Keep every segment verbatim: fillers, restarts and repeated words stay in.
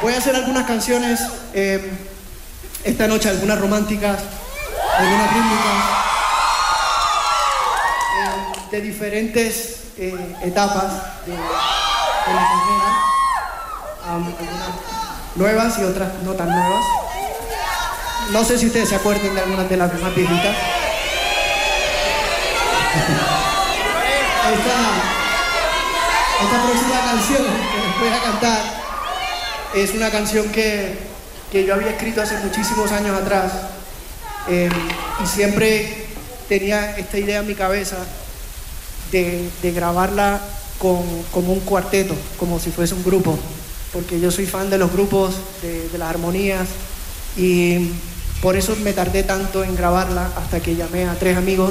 Voy a hacer algunas canciones eh, esta noche, algunas románticas, algunas rítmicas, eh, de diferentes eh, etapas de, de la carrera, um, algunas nuevas y otras no tan nuevas. No sé si ustedes se acuerdan de algunas de las más viejitas. Esta, esta próxima canción que les voy a cantar es una canción que, que yo había escrito hace muchísimos años atrás, eh, y siempre tenía esta idea en mi cabeza de, de grabarla con, como un cuarteto, como si fuese un grupo, porque yo soy fan de los grupos, de, de las armonías, y por eso me tardé tanto en grabarla hasta que llamé a tres amigos.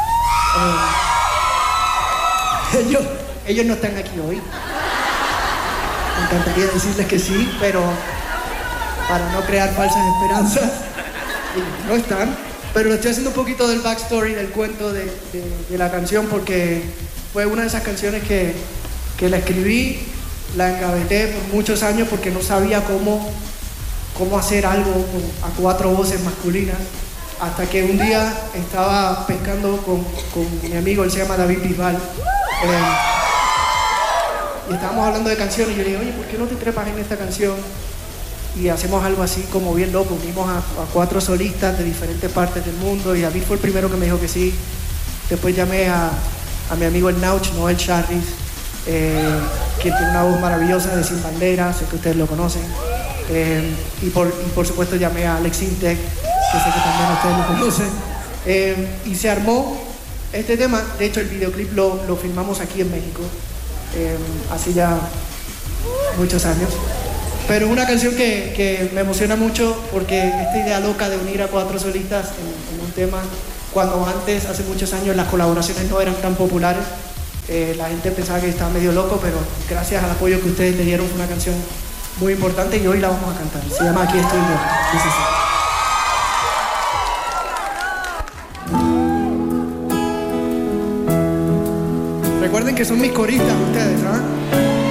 Eh, ellos, ellos no están aquí hoy. Me encantaría decirles que sí, pero para no crear falsas esperanzas, no están. Pero le estoy haciendo un poquito del backstory, del cuento de, de, de la canción, porque fue una de esas canciones que, que la escribí, la engaveté por muchos años porque no sabía cómo, cómo hacer algo con, a cuatro voces masculinas, hasta que un día estaba pescando con, con mi amigo, él se llama David Bisbal, eh, y estábamos hablando de canciones, y yo le dije, oye, ¿por qué no te trepas en esta canción? Y hacemos algo así como bien loco, unimos a, a cuatro solistas de diferentes partes del mundo, y David fue el primero que me dijo que sí. Después llamé a, a mi amigo el Nauch, Noel Charris, eh, quien tiene una voz maravillosa de Sin Bandera, sé que ustedes lo conocen, eh, y, por, y por supuesto llamé a Alex Intec, que sé que también ustedes lo conocen, eh, y se armó este tema. De hecho el videoclip lo, lo filmamos aquí en México, eh, hace ya muchos años. Pero es una canción que, que me emociona mucho porque esta idea loca de unir a cuatro solistas en, en un tema, cuando antes, hace muchos años, las colaboraciones no eran tan populares, eh, la gente pensaba que estaba medio loco, pero gracias al apoyo que ustedes le dieron fue una canción muy importante y hoy la vamos a cantar. Se llama Aquí estoy yo. Dice así. Recuerden que son mis coristas ustedes, ¿ah? ¿eh?